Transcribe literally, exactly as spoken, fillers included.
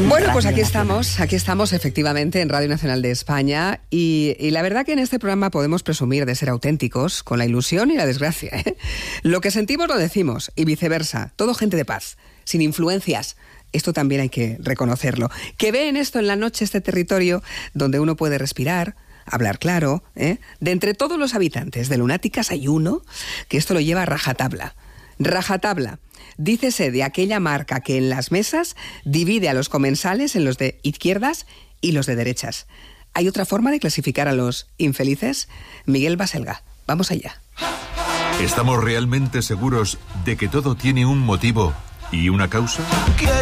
Bueno, pues aquí estamos, aquí estamos efectivamente en Radio Nacional de España y, y la verdad que en este programa podemos presumir de ser auténticos con la ilusión y la desgracia, ¿eh? Lo que sentimos lo decimos y viceversa, todo gente de paz, sin influencias. Esto también hay que reconocerlo. Que ve en esto en la noche este territorio donde uno puede respirar, hablar claro, ¿eh? De entre todos los habitantes de Lunáticas hay uno que esto lo lleva a rajatabla. Rajatabla. Dícese de aquella marca que en las mesas divide a los comensales en los de izquierdas y los de derechas. ¿Hay otra forma de clasificar a los infelices? Miguel Baselga, vamos allá. ¿Estamos realmente seguros de que todo tiene un motivo y una causa?